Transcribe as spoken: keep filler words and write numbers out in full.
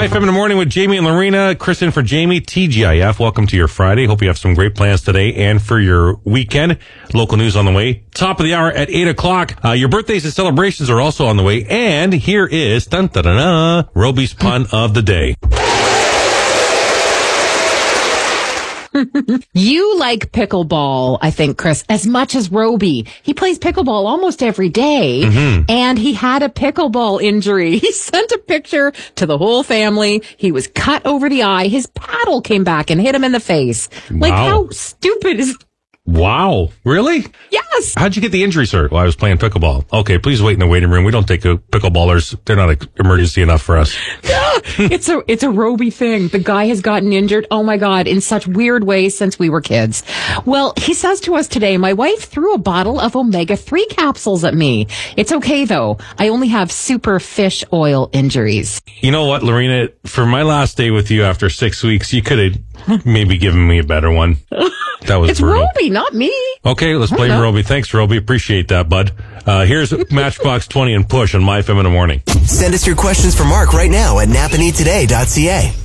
My Feminine Morning with Jamie and Lorena. Chris in for Jamie, T G I F. Welcome to your Friday. Hope you have some great plans today and for your weekend. Local news on the way. Top of the hour at eight o'clock. Uh, your birthdays and celebrations are also on the way. And here is dun, dun, dun, dun, Roby's pun of the day. You like pickleball, I think, Chris, as much as Roby. He plays pickleball almost every day, mm-hmm. and he had a pickleball injury. He sent a picture to the whole family. He was cut over the eye. His paddle came back and hit him in the face. Wow. Like, how stupid is... Wow. Really? Yes. How'd you get the injury, sir? Well, I was playing pickleball. Okay, please wait in the waiting room. We don't take pickleballers. They're not an emergency enough for us. It's a it's a Roby thing. The guy has gotten injured, oh my God, in such weird ways since we were kids. Well, he says to us today, my wife threw a bottle of omega three capsules at me. It's okay, though. I only have super fish oil injuries. You know what, Lorena? For my last day with you after six weeks, you could have maybe given me a better one. That was It's brutal. Roby, not me. Okay, let's blame Roby. Thanks, Roby. Appreciate that, bud. Uh, here's Matchbox twenty and Push on My Feminine Morning. Send us your questions for Mark right now at napanee today dot c a.